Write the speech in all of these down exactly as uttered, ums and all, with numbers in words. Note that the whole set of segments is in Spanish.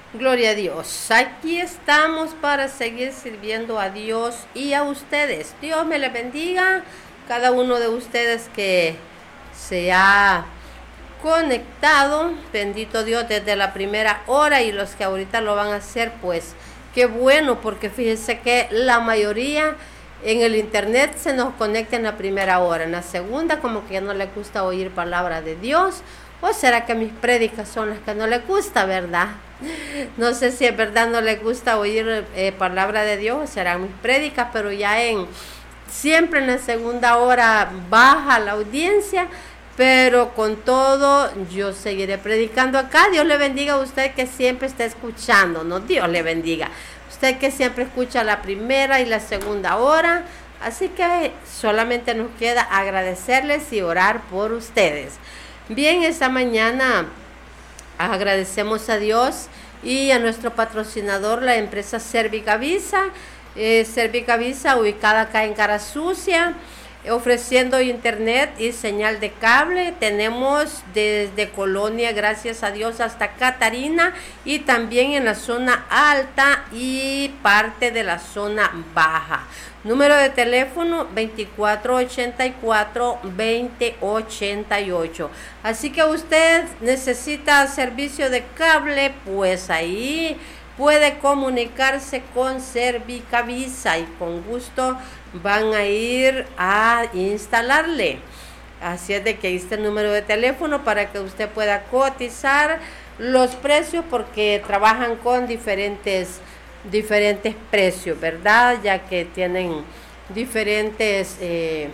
Gloria a Dios. Aquí estamos para seguir sirviendo a Dios y a ustedes. Dios me les bendiga. Cada uno de ustedes que se ha conectado, bendito Dios, desde la primera hora, y los que ahorita lo van a hacer, pues qué bueno, porque fíjense que la mayoría en el internet se nos conecta en la primera hora. En la segunda como que ya no les gusta oír palabra de Dios. ¿O será que mis prédicas son las que no les gusta, verdad? No sé si es verdad, no les gusta oír eh, palabra de Dios, o serán mis prédicas, pero ya en siempre en la segunda hora baja la audiencia, pero con todo yo seguiré predicando acá. Dios le bendiga a usted que siempre está escuchando, no, Dios le bendiga. Usted que siempre escucha la primera y la segunda hora, así que solamente nos queda agradecerles y orar por ustedes. Bien, esta mañana agradecemos a Dios y a nuestro patrocinador, la empresa Servicavisa, eh, Servicavisa ubicada acá en Cara Sucia, ofreciendo internet y señal de cable. Tenemos desde Colonia, gracias a Dios, hasta Catarina, y también en la zona alta y parte de la zona baja. Número de teléfono veinticuatro ochenta y cuatro, veinte ochenta y ocho. Así que usted necesita servicio de cable, pues ahí puede comunicarse con Servicavisa y con gusto van a ir a instalarle. Así es de que ahí está el número de teléfono para que usted pueda cotizar los precios, porque trabajan con diferentes diferentes precios, ¿verdad? Ya que tienen diferentes, eh,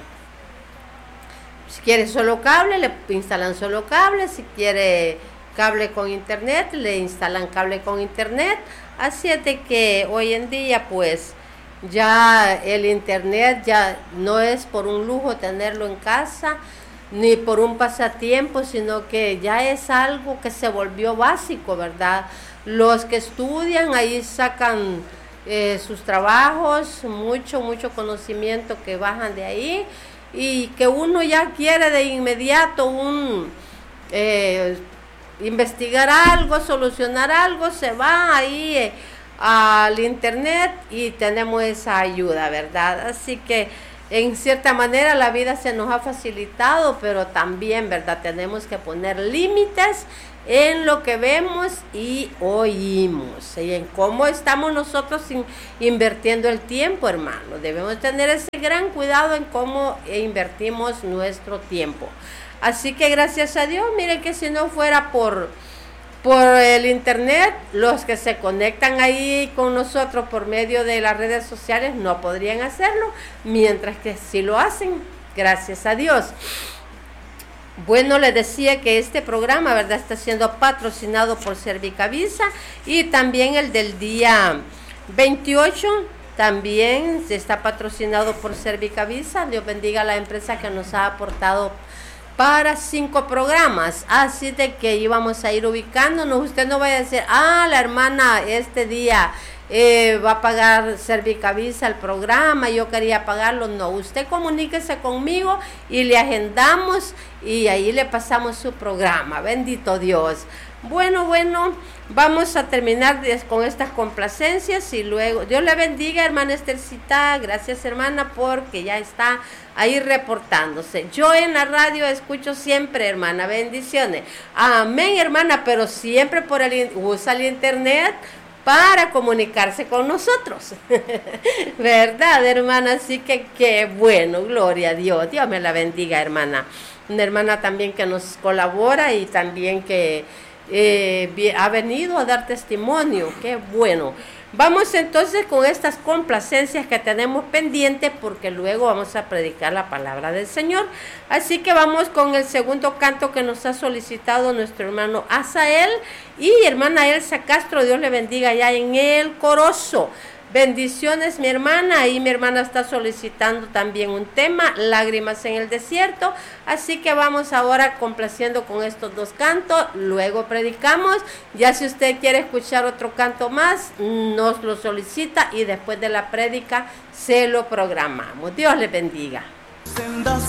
si quiere solo cable, le instalan solo cable, si quiere cable con internet, le instalan cable con internet. Así es de que hoy en día, pues, ya el internet ya no es por un lujo tenerlo en casa, ni por un pasatiempo, sino que ya es algo que se volvió básico, ¿verdad? Los que estudian ahí sacan eh, sus trabajos, mucho, mucho conocimiento que bajan de ahí, y que uno ya quiere de inmediato un eh, investigar algo, solucionar algo, se va ahí eh, al internet y tenemos esa ayuda, ¿verdad? Así que en cierta manera la vida se nos ha facilitado, pero también, ¿verdad? Tenemos que poner límites en lo que vemos y oímos, y en cómo estamos nosotros in, invirtiendo el tiempo, hermano. Debemos tener ese gran cuidado en cómo invertimos nuestro tiempo. Así que gracias a Dios, miren que si no fuera por, por el internet, los que se conectan ahí con nosotros por medio de las redes sociales no podrían hacerlo, mientras que sí lo hacen, gracias a Dios. Bueno, les decía que este programa, ¿verdad?, está siendo patrocinado por Servicavisa, y también el del día veintiocho también está patrocinado por Servicavisa. Dios bendiga a la empresa que nos ha aportado para cinco programas, así de que íbamos a ir ubicándonos. Usted no vaya a decir, ah, la hermana este día eh, va a pagar Servicavisa el programa, yo quería pagarlo. No, usted comuníquese conmigo y le agendamos y ahí le pasamos su programa, bendito Dios. Bueno, bueno, vamos a terminar con estas complacencias y luego, Dios le bendiga, hermana Estercita, gracias hermana, porque ya está ahí reportándose. Yo en la radio escucho siempre, hermana, bendiciones. Amén, hermana, pero siempre por el, usa el internet para comunicarse con nosotros. ¿Verdad, hermana? Así que qué bueno, gloria a Dios. Dios me la bendiga, hermana. Una hermana también que nos colabora y también que eh, ha venido a dar testimonio. Qué bueno. Vamos entonces con estas complacencias que tenemos pendientes, porque luego vamos a predicar la palabra del Señor. Así que vamos con el segundo canto que nos ha solicitado nuestro hermano Asael y hermana Elsa Castro. Dios le bendiga allá en el Corozo. Bendiciones, mi hermana. Y mi hermana está solicitando también un tema, Lágrimas en el Desierto. Así que vamos ahora complaciendo con estos dos cantos. Luego predicamos. Ya si usted quiere escuchar otro canto más, nos lo solicita y después de la prédica se lo programamos. Dios le bendiga.